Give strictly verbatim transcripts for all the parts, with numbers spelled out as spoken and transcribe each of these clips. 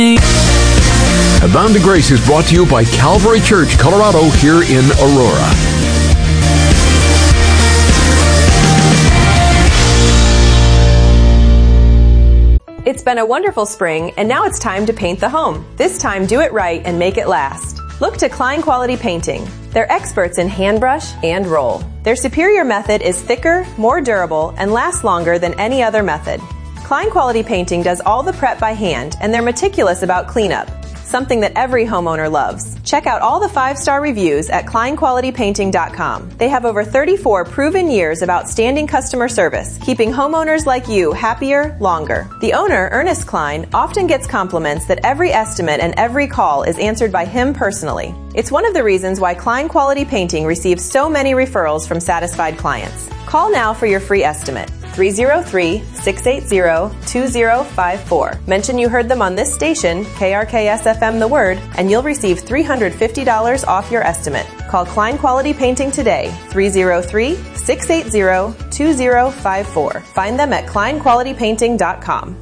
Abound to Grace is brought to you by Calvary Church, Colorado, here in Aurora. It's been a wonderful spring, and now it's time to paint the home. This time, do it right and make it last. Look to Klein Quality Painting. They're experts in hand brush and roll. Their superior method is thicker, more durable, and lasts longer than any other method. Klein Quality Painting does all the prep by hand, and they're meticulous about cleanup, something that every homeowner loves. Check out all the five-star reviews at klein quality painting dot com. They have over thirty-four proven years of outstanding customer service, keeping homeowners like you happier longer. The owner, Ernest Klein, often gets compliments that every estimate and every call is answered by him personally. It's one of the reasons why Klein Quality Painting receives so many referrals from satisfied clients. Call now for your free estimate. three oh three, six eight zero, two oh five four. Mention you heard them on this station, K R K S F M The Word, and you'll receive three hundred fifty dollars off your estimate. Call Klein Quality Painting today, three oh three, six eight zero, two oh five four. Find them at klein quality painting dot com.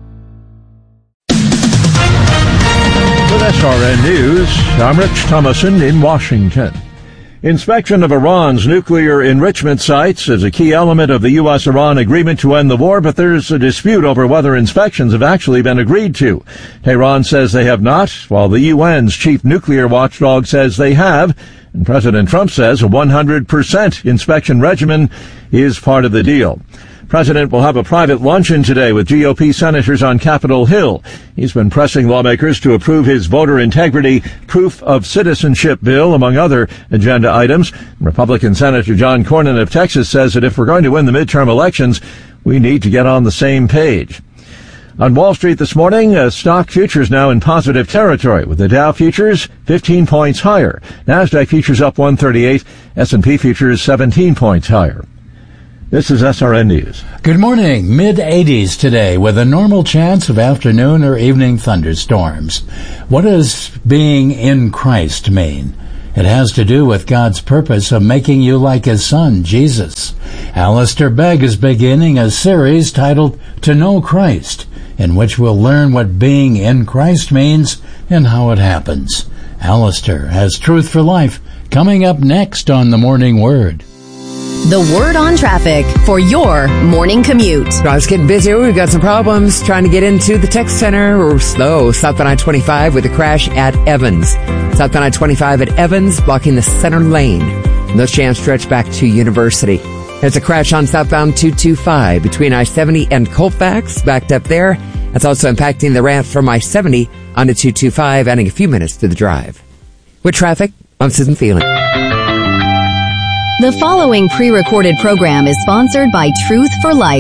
With S R N News, I'm Rich Thomason in Washington. Inspection of Iran's nuclear enrichment sites is a key element of the U S Iran agreement to end the war, but there's a dispute over whether inspections have actually been agreed to. Tehran says they have not, while the U N's chief nuclear watchdog says they have, and President Trump says a one hundred percent inspection regimen is part of the deal. President will have a private luncheon today with G O P senators on Capitol Hill. He's been pressing lawmakers to approve his voter integrity proof of citizenship bill, among other agenda items. Republican Senator John Cornyn of Texas says that if we're going to win the midterm elections, we need to get on the same page. On Wall Street this morning, uh, stock futures now in positive territory, with the Dow futures fifteen points higher. NASDAQ futures up one thirty-eight, S and P futures seventeen points higher. This is S R N News. Good morning. mid eighties today with a normal chance of afternoon or evening thunderstorms. What does being in Christ mean? It has to do with God's purpose of making you like His Son, Jesus. Alistair Begg is beginning a series titled To Know Christ, in which we'll learn what being in Christ means and how it happens. Alistair has Truth for Life coming up next on The Morning Word. The Word on Traffic for your morning commute. Drive's getting busier. We've got some problems trying to get into the tech center. We're slow. Southbound I twenty-five with a crash at Evans. Southbound I twenty-five at Evans blocking the center lane. And those jams stretch back to University. There's a crash on southbound two twenty-five between I seventy and Colfax, backed up there. That's also impacting the ramp from I seventy onto two twenty-five, adding a few minutes to the drive. With traffic, I'm Susan Phelan. The following pre-recorded program is sponsored by Truth for Life.